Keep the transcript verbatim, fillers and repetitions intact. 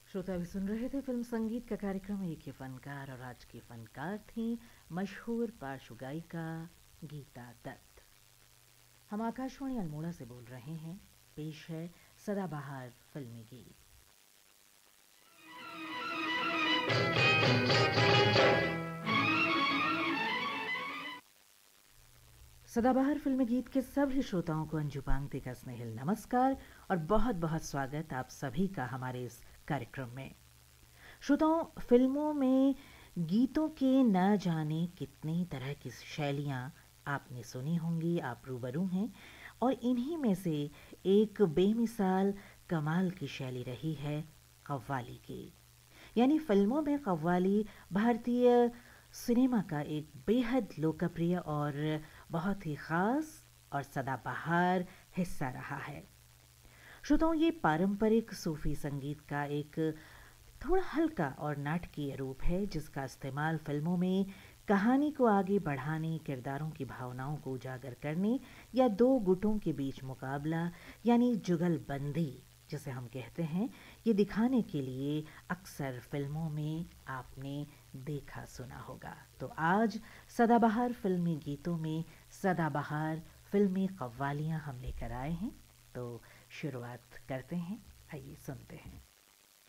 श्रोता अभी सुन रहे थे फिल्म संगीत का कार्यक्रम एक ही फनकार, और आज की फनकार थी मशहूर पार्श्व गायिका गीता दत्त। हम आकाशवाणी अल्मोड़ा से बोल रहे हैं। पेश है सदाबहार फिल्मी गीत। सदाबहार फिल्मी गीत के सभी श्रोताओं को अंजू पांगते का स्नेहिल नमस्कार और बहुत बहुत स्वागत आप सभी का हमारे इस कार्यक्रम में। श्रोताओं, फिल्मों में गीतों के न जाने कितनी तरह की शैलियाँ आपने सुनी होंगी, आप रूबरू हैं, और इन्हीं में से एक बेमिसाल कमाल की शैली रही है कव्वाली की। यानी फिल्मों में कव्वाली भारतीय सिनेमा का एक बेहद लोकप्रिय और बहुत ही ख़ास और सदाबहार हिस्सा रहा है। श्रोताओं, ये पारंपरिक सूफी संगीत का एक थोड़ा हल्का और नाटकीय रूप है जिसका इस्तेमाल फिल्मों में कहानी को आगे बढ़ाने, किरदारों की भावनाओं को उजागर करने या दो गुटों के बीच मुकाबला यानी जुगलबंदी जिसे हम कहते हैं, ये दिखाने के लिए अक्सर फिल्मों में आपने देखा सुना होगा। तो आज सदाबहार फिल्मी गीतों में सदाबहार फिल्मी कव्वालियाँ हम लेकर आए हैं। तो शुरुआत करते हैं, आइए सुनते हैं।